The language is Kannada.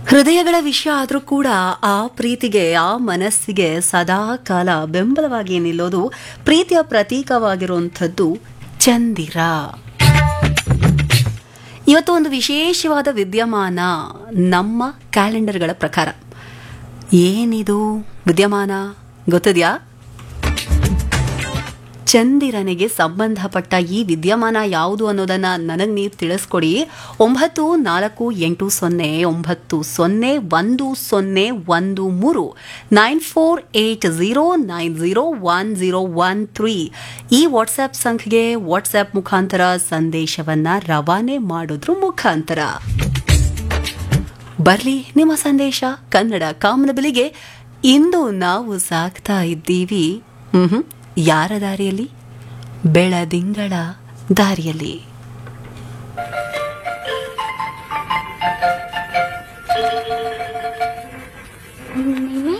ಹೃದಯಗಳ ವಿಷಯ ಆದರೂ ಕೂಡ ಆ ಪ್ರೀತಿಗೆ ಆ ಮನಸ್ಸಿಗೆ ಸದಾ ಕಾಲ ಬೆಂಬಲವಾಗಿ ನಿಲ್ಲೋದು ಪ್ರೀತಿಯ ಪ್ರತೀಕವಾಗಿರುವಂಥದ್ದು ಚಂದಿರ. ಇವತ್ತು ಒಂದು ವಿಶೇಷವಾದ ವಿದ್ಯಮಾನ ನಮ್ಮ ಕ್ಯಾಲೆಂಡರ್ಗಳ ಪ್ರಕಾರ. ಏನಿದು ವಿದ್ಯಮಾನ ಗೊತ್ತಿದೆಯಾ? ಚಂದಿರನಿಗೆ ಸಂಬಂಧಪಟ್ಟ ಈ ವಿದ್ಯಮಾನ ಯಾವುದು ಅನ್ನೋದನ್ನ ನನಗೆ ನೀವು ತಿಳಿಸ್ಕೊಡಿ. 9480901013 9480901013 ಈ ವಾಟ್ಸ್ಆ್ಯಪ್ ಸಂಖ್ಯೆಗೆ ವಾಟ್ಸ್ಆ್ಯಪ್ ಮುಖಾಂತರ ಸಂದೇಶವನ್ನ ರವಾನೆ ಮಾಡೋದ್ರ ಮುಖಾಂತರ ಬರ್ಲಿ ನಿಮ್ಮ ಸಂದೇಶ. ಕನ್ನಡ ಕಾಮನಬಿಲ್ಲಿಗೆ ಇಂದು ನಾವು ಸಾಕ್ತಾ ಇದ್ದೀವಿ ಯಾರ ದಾರಿಯಲ್ಲಿ? ಬೆಳದಿಂಗಳ ದಾರಿಯಲ್ಲಿ. ಹುಣ್ಣಿಮೆ